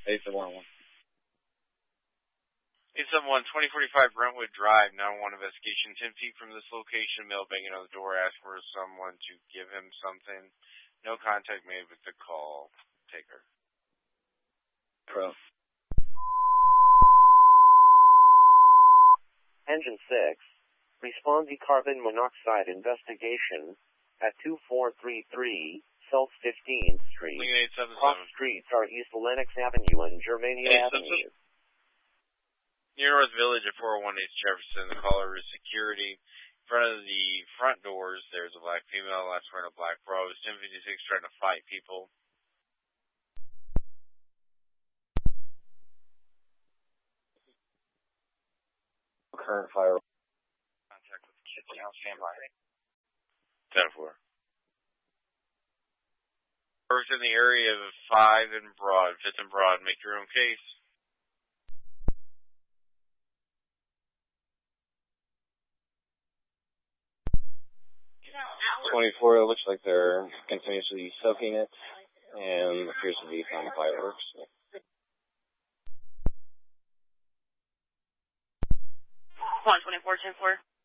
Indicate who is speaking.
Speaker 1: 871.
Speaker 2: 871, 2045 Brentwood Drive, 911 investigation. 10 feet from this location, male banging on the door, asking for someone to give him something. No contact made with the call taker.
Speaker 1: Pro.
Speaker 3: Engine 6. Respond to carbon monoxide investigation at 2433 South 15th Street. Cross streets are East Lenox Avenue and Germania Avenue.
Speaker 2: Near North Village at 401 East Jefferson, the caller is security. In front of the front doors, there's a black female, last wearing a black bra. 1056 trying to fight people.
Speaker 1: Current fire.
Speaker 2: Contact with the kitchen house, standby. 10-4. Works in the area of 5 and Broad, 5th and Broad. Make your own case.
Speaker 1: 24, it looks like they're continuously soaking it, and appears to be from fireworks.
Speaker 4: 124, 10-4.